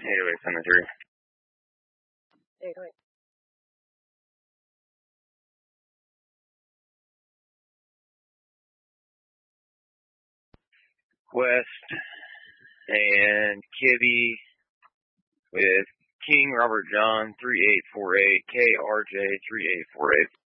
Anyway, send it through. There, go ahead. West and Kibby with King Robert John 3848, KRJ 3848.